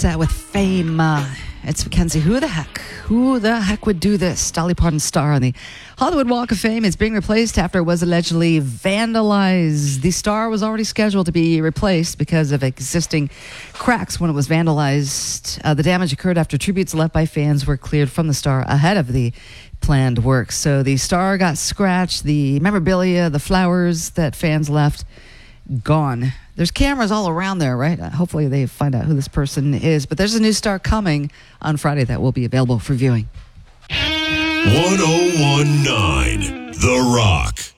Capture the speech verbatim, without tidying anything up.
that with Fame. Uh, it's Mackenzie. Who the heck? Who the heck would do this? Dolly Parton's star on the Hollywood Walk of Fame is being replaced after it was allegedly vandalized. The star was already scheduled to be replaced because of existing cracks when it was vandalized. Uh, the damage occurred after tributes left by fans were cleared from the star ahead of the planned work. So the star got scratched. The memorabilia, the flowers that fans left, gone. There's cameras all around there, right? Uh, hopefully they find out who this person is. But there's a new star coming on Friday that will be available for viewing. one oh one point nine The Rock.